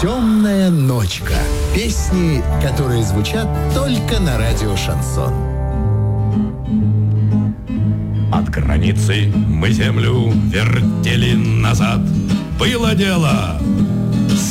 «Темная ночка». Песни, которые звучат только на радио «Шансон». От границы мы землю вертели назад. Было дело.